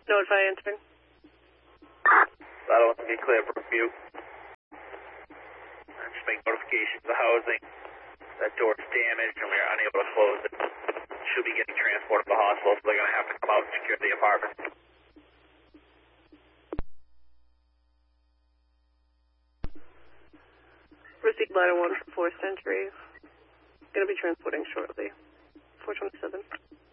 Notify entering. That'll get clear for review. Just make notifications of the housing. That door's damaged and we are unable to close it. Should be getting transported to the hospital, so they're going to have to come out and secure the apartment. Received ladder 1 for 4th Century. Going to be transporting shortly. 427.